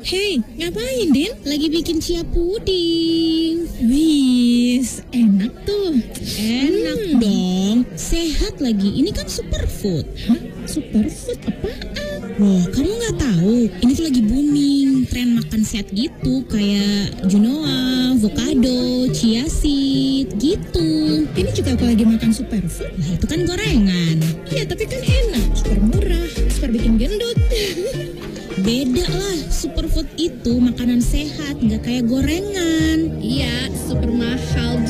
Hei, ngapain, Din? Lagi bikin chia puding. Wis, enak tuh. Enak dong, sehat lagi. Ini kan superfood. Hah? Superfood apaan? Loh, kamu nggak tahu? Ini tuh lagi booming, tren makan sehat gitu, kayak quinoa, avocado, chia seed, gitu. Ini juga aku lagi makan superfood. Nah, itu kan gorengan. Ya, tapi kan enak, super murah, super bikin gendut. Beda lah, superfood itu makanan sehat, nggak kayak gorengan. Iya, super mahal